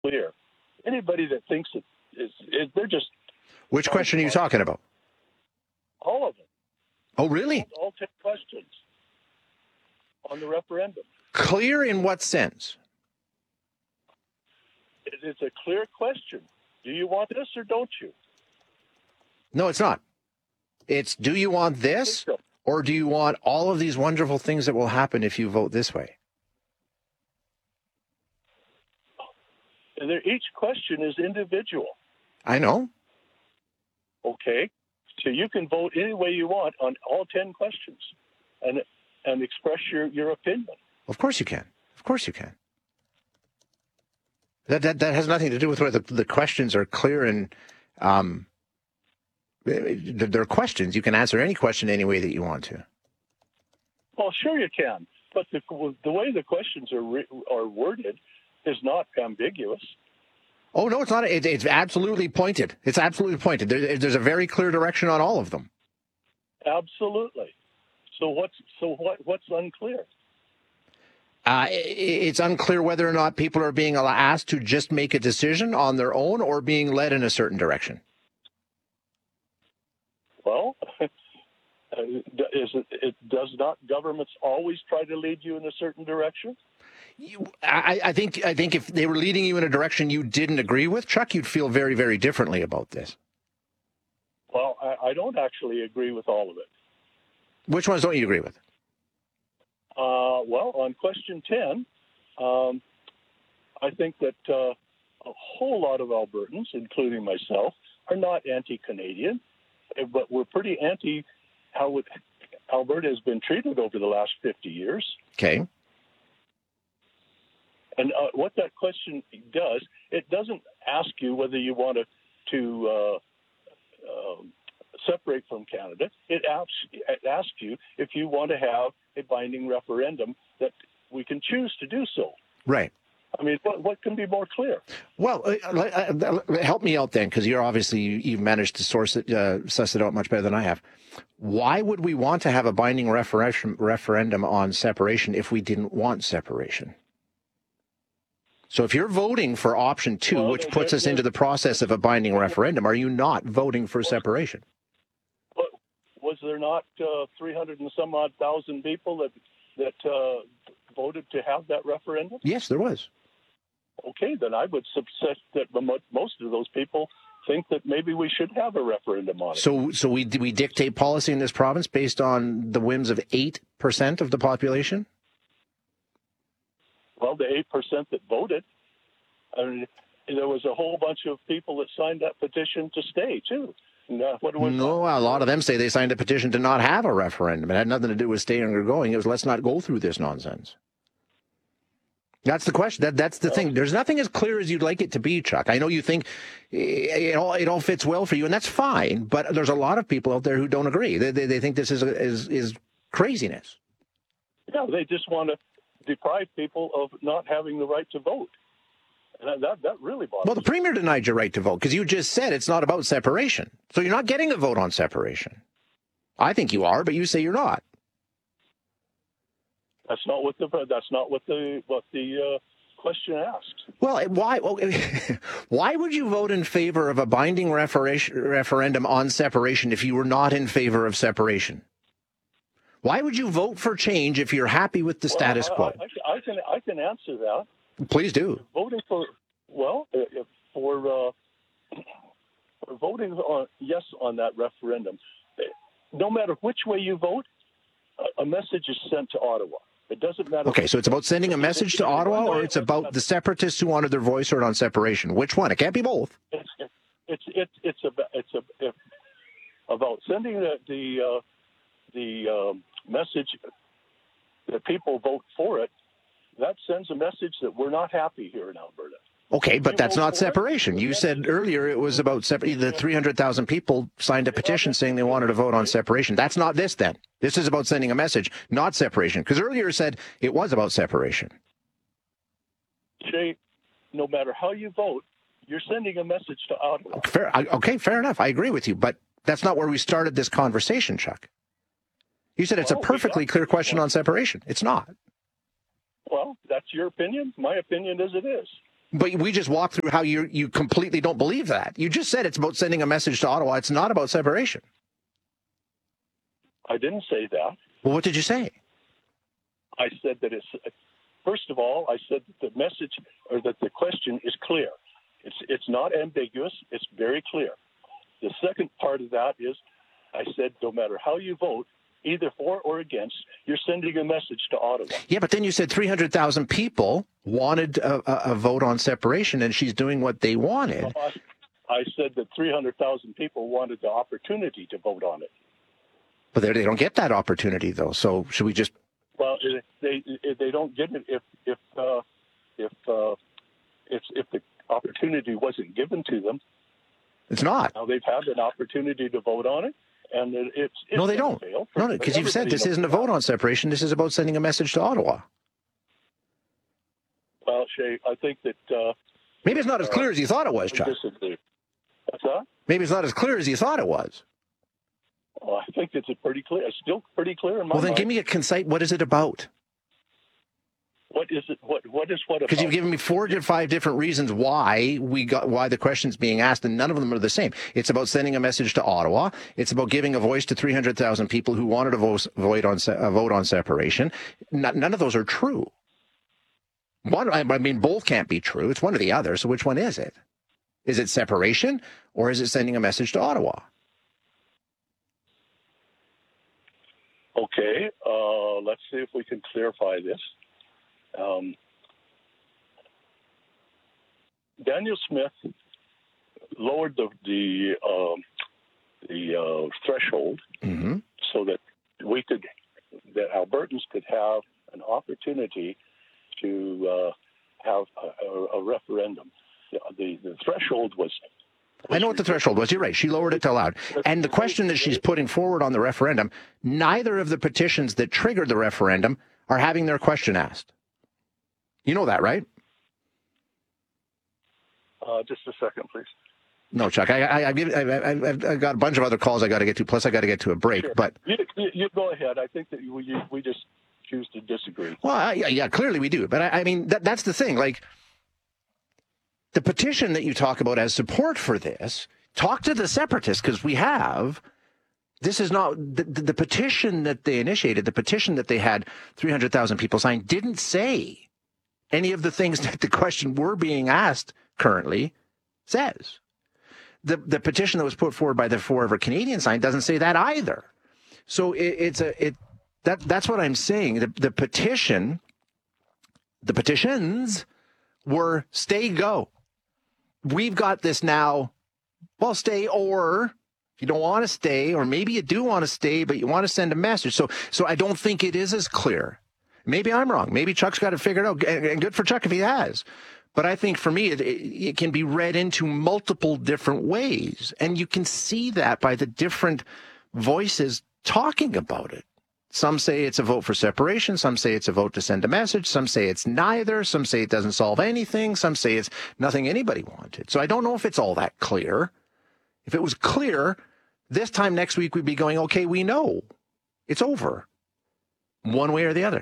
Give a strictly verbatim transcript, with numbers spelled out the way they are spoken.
clear. Anybody that thinks it is, is they're just... Which question are you talking about? All of them. Oh, really? All, all ten questions on the referendum. Clear in what sense? It, it's a clear question. Do you want this or don't you? No, it's not. It's, do you want this, so. or do you want all of these wonderful things that will happen if you vote this way? And each question is individual. I know. Okay? So you can vote any way you want on all ten questions and and express your, your opinion. Of course you can. Of course you can. That that, that has nothing to do with whether the, the questions are clear and um, they're questions. You can answer any question any way that you want to. Well, sure you can. But the, the way the questions are re, are worded is not ambiguous. Oh, no, it's not. It, it's absolutely pointed. It's absolutely pointed. There, there's a very clear direction on all of them. Absolutely. So what's so what what's unclear? Uh, it, it's unclear whether or not people are being asked to just make a decision on their own or being led in a certain direction. Well, is it, it does not governments always try to lead you in a certain direction? You, I, I think I think if they were leading you in a direction you didn't agree with, Chuck, you'd feel very, very differently about this. Well, I, I don't actually agree with all of it. Which ones don't you agree with? Uh, well, on question ten, um, I think that uh, a whole lot of Albertans, including myself, are not anti-Canadian, but we're pretty anti how it, Alberta has been treated over the last fifty years. Okay. And uh, what that question does, it doesn't ask you whether you want to, to uh, uh, separate from Canada. It asks, it asks you if you want to have a binding referendum that we can choose to do so. Right. I mean, what, what can be more clear? Well, uh, uh, help me out then, because you're obviously, you've managed to source it, uh, suss it out much better than I have. Why would we want to have a binding refer- referendum on separation if we didn't want separation? So if you're voting for option two, well, which puts us into the process of a binding referendum, are you not voting for separation? Was there not uh, three hundred and some odd thousand people that that uh, voted to have that referendum? Yes, there was. Okay, then I would suggest that most of those people think that maybe we should have a referendum on it. So, so we we dictate policy in this province based on the whims of eight percent of the population? Well, the eight percent that voted, I mean, there was a whole bunch of people that signed that petition to stay, too. No, what was no a lot of them say they signed a petition to not have a referendum. It had nothing to do with staying or going. It was, let's not go through this nonsense. That's the question. That That's the well, thing. There's nothing as clear as you'd like it to be, Chuck. I know you think it all, it all fits well for you, and that's fine, but there's a lot of people out there who don't agree. They, they, they think this is, is, is craziness. Yeah, they just want to deprive people of not having the right to vote. And that, that really bothers me. Well, the Premier denied your right to vote because you just said it's not about separation. So you're not getting a vote on separation. I think you are, but you say you're not. That's not what the that's not what the what the uh, question asks. Well, why well, why would you vote in favor of a binding referendum on separation if you were not in favor of separation? Why would you vote for change if you're happy with the well, status I, quo? I, I can I can answer that. Please do. Voting for well for uh, for voting on yes on that referendum, no matter which way you vote, a message is sent to Ottawa. It doesn't matter. Okay, so it's about sending a message to Ottawa, or it's about the separatists who wanted their voice heard on separation. Which one? It can't be both. It's it's it's it's about it's a, about sending the the uh, the um, message that people vote for it. That sends a message that we're not happy here in Alberta. Okay, but that's not separation. You said earlier it was about separate. The three hundred thousand people signed a petition saying they wanted to vote on separation. That's not this then. This is about sending a message, not separation. Because earlier you said it was about separation. Jay, no matter how you vote, you're sending a message to Ottawa. Fair, okay, fair enough. I agree with you. But that's not where we started this conversation, Chuck. You said it's well, a perfectly clear question on separation. It's not. Well, that's your opinion. My opinion is it is. But we just walked through how you you completely don't believe that. You just said it's about sending a message to Ottawa. It's not about separation. I didn't say that. Well, what did you say? I said that it's, first of all, I said that the message or that the question is clear. It's it's not ambiguous. It's very clear. The second part of that is I said no matter how you vote, either for or against, you're sending a message to Ottawa. Yeah, but then you said three hundred thousand people wanted a, a, a vote on separation, and she's doing what they wanted. Well, I, I said that three hundred thousand people wanted the opportunity to vote on it. But they, they don't get that opportunity, though. So should we just... Well, they they don't get it if if uh, if uh, if if the opportunity wasn't given to them. It's not. Now they've had an opportunity to vote on it, and it, it's, it's no, they don't. Failed. No, because you've said this isn't a vote on separation. This is about sending a message to Ottawa. Well, Shay, I think that uh, maybe it's not as clear uh, as you thought it was, Chuck. What's that? Maybe it's not as clear as you thought it was. Well, I think it's a pretty clear. It's still pretty clear in my Well, then mind. give me a concise. What is it about? What is it? What what is what about? Because you've given me four to five different reasons why we got why the question's being asked, and none of them are the same. It's about sending a message to Ottawa. It's about giving a voice to three hundred thousand people who wanted a vote, vote on a vote on separation. N- none of those are true. One, I mean, both can't be true. It's one or the other. So which one is it? Is it separation, or is it sending a message to Ottawa? Okay, uh, let's see if we can clarify this. Um, Danielle Smith lowered the the, um, the uh, threshold mm-hmm. so that we could, that Albertans could have an opportunity to uh, have a, a, a referendum. The, the, the threshold was. I know what the threshold was. You're right. She lowered it to allowed. And the question that she's putting forward on the referendum, neither of the petitions that triggered the referendum are having their question asked. You know that, right? Uh, just a second, please. No, Chuck. I, I, I've, I've, I've got a bunch of other calls I got to get to. Plus, I got to get to a break. Sure. But you, you go ahead. I think that we we just choose to disagree. Well, I, yeah, clearly we do. But I, I mean, that, that's the thing. Like, the petition that you talk about as support for this, talk to the separatists, because we have. This is not the, the petition that they initiated. The petition that they had three hundred thousand people sign didn't say any of the things that the question we're being asked currently says. The the petition that was put forward by the Forever Canadian sign doesn't say that either. So it, it's a it that that's what I'm saying. The, the petition, the petitions were stay go. We've got this now. Well, stay, or if you don't want to stay, or maybe you do want to stay, but you want to send a message. So so I don't think it is as clear. Maybe I'm wrong. Maybe Chuck's got it figured out, and good for Chuck if he has. But I think for me, it, it can be read into multiple different ways. And you can see that by the different voices talking about it. Some say it's a vote for separation. Some say it's a vote to send a message. Some say it's neither. Some say it doesn't solve anything. Some say it's nothing anybody wanted. So I don't know if it's all that clear. If it was clear, this time next week we'd be going, okay, we know. It's over. One way or the other.